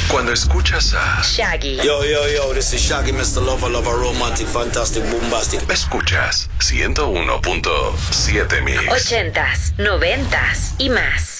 Cuando escuchas a Shaggy. Yo, this is Shaggy, Mr. Lover, romantic, fantastic, bombastic. escuchas 101.7 Mix. 80s, 90s y más.